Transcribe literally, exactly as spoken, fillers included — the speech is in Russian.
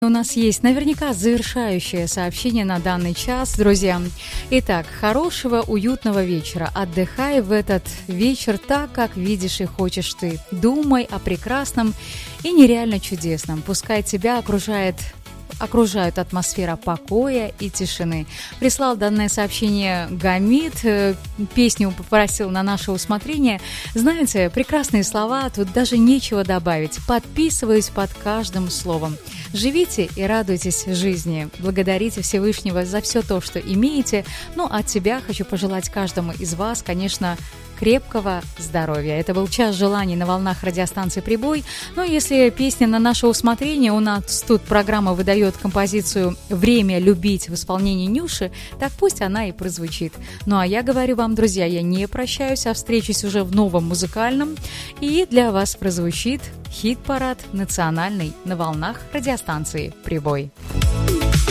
У нас есть наверняка завершающее сообщение на данный час, друзья. Итак, хорошего, уютного вечера. Отдыхай в этот вечер так, как видишь и хочешь ты. Думай о прекрасном и нереально чудесном. Пускай тебя окружает... окружают атмосфера покоя и тишины. Прислал данное сообщение Гамид, песню попросил на наше усмотрение. Знаете, прекрасные слова, тут даже нечего добавить. Подписываюсь под каждым словом. Живите и радуйтесь жизни. Благодарите Всевышнего за все то, что имеете. Ну, от себя хочу пожелать каждому из вас, конечно, крепкого здоровья. Это был час желаний на волнах радиостанции «Прибой». Но если песня на наше усмотрение, у нас тут программа выдает композицию «Время любить» в исполнении Нюши, так пусть она и прозвучит. Ну а я говорю вам, друзья, я не прощаюсь, а встречусь уже в новом музыкальном. И для вас прозвучит хит-парад национальный на волнах радиостанции «Прибой».